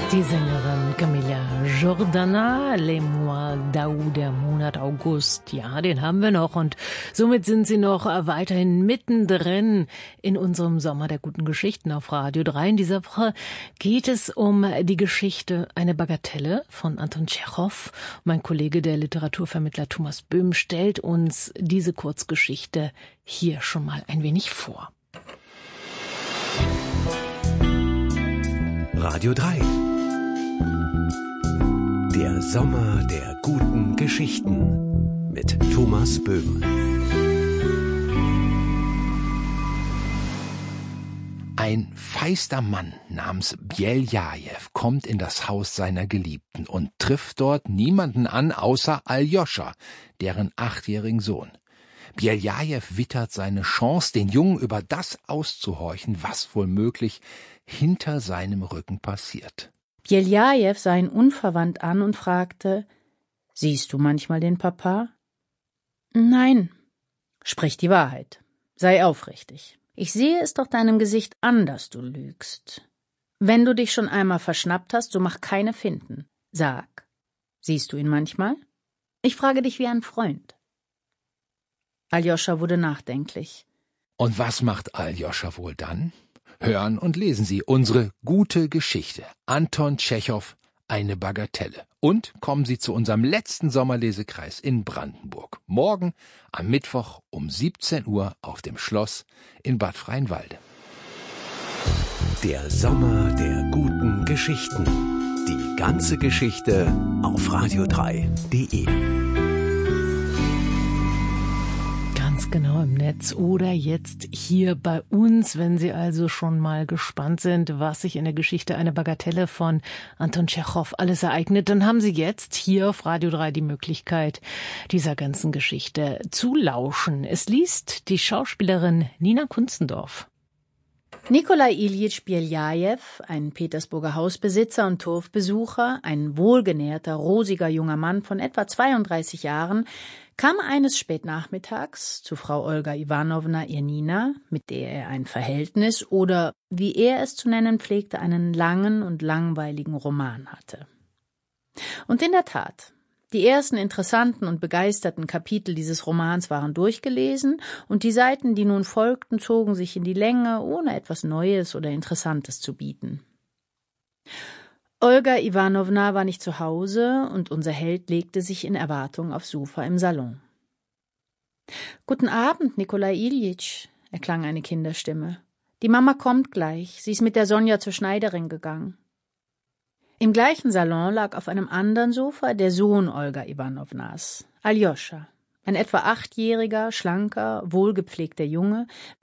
Die Sängerin Camilla Jordana, Les Mois d'Août, der Monat August, ja, den haben wir noch und somit sind sie noch weiterhin mittendrin in unserem Sommer der guten Geschichten auf Radio 3. In dieser Woche geht es um die Geschichte Eine Bagatelle von Anton Tschechow. Mein Kollege, der Literaturvermittler Thomas Böhm, stellt uns diese Kurzgeschichte hier schon mal ein wenig vor. Radio 3. Der Sommer der guten Geschichten mit Thomas Böhm. Ein feister Mann namens Beljajew kommt in das Haus seiner Geliebten und trifft dort niemanden an außer Aljoscha, deren 8-jährigen Sohn. Beljajew wittert seine Chance, den Jungen über das auszuhorchen, was wohl möglich hinter seinem Rücken passiert. Beljajew sah ihn unverwandt an und fragte: »Siehst du manchmal den Papa?« »Nein.« »Sprich die Wahrheit. Sei aufrichtig. Ich sehe es doch deinem Gesicht an, dass du lügst. Wenn du dich schon einmal verschnappt hast, so mach keine Finten. Sag, siehst du ihn manchmal? Ich frage dich wie ein Freund.« Aljoscha wurde nachdenklich. Und was macht Aljoscha wohl dann? Hören und lesen Sie unsere gute Geschichte. Anton Tschechow, Eine Bagatelle. Und kommen Sie zu unserem letzten Sommerlesekreis in Brandenburg. Morgen am Mittwoch um 17 Uhr auf dem Schloss in Bad Freienwalde. Der Sommer der guten Geschichten. Die ganze Geschichte auf radio3.de. Genau im Netz oder jetzt hier bei uns, wenn Sie also schon mal gespannt sind, was sich in der Geschichte Eine Bagatelle von Anton Tschechow alles ereignet, dann haben Sie jetzt hier auf Radio 3 die Möglichkeit, dieser ganzen Geschichte zu lauschen. Es liest die Schauspielerin Nina Kunzendorf. Nikolai Iljitsch Beljajew, ein Petersburger Hausbesitzer und Turfbesucher, ein wohlgenährter, rosiger junger Mann von etwa 32 Jahren, kam eines Spätnachmittags zu Frau Olga Iwanowna Janina, mit der er ein Verhältnis oder, wie er es zu nennen pflegte, einen langen und langweiligen Roman hatte. Und in der Tat, die ersten interessanten und begeisterten Kapitel dieses Romans waren durchgelesen und die Seiten, die nun folgten, zogen sich in die Länge, ohne etwas Neues oder Interessantes zu bieten. Olga Iwanowna war nicht zu Hause und unser Held legte sich in Erwartung aufs Sofa im Salon. »Guten Abend, Nikolai Iljitsch«, erklang eine Kinderstimme. »Die Mama kommt gleich, sie ist mit der Sonja zur Schneiderin gegangen.« Im gleichen Salon lag auf einem anderen Sofa der Sohn Olga Iwanownas, Aljoscha, ein etwa 8-jähriger, schlanker, wohlgepflegter Junge,